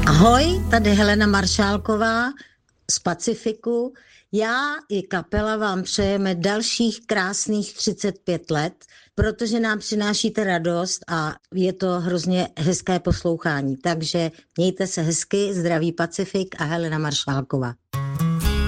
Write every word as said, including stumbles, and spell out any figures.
Ahoj, tady Helena Maršálková z Pacifiku. Já i kapela vám přejeme dalších krásných třicet pět let, protože nám přinášíte radost a je to hrozně hezké poslouchání. Takže mějte se hezky, zdraví Pacifik a Helena Maršálková.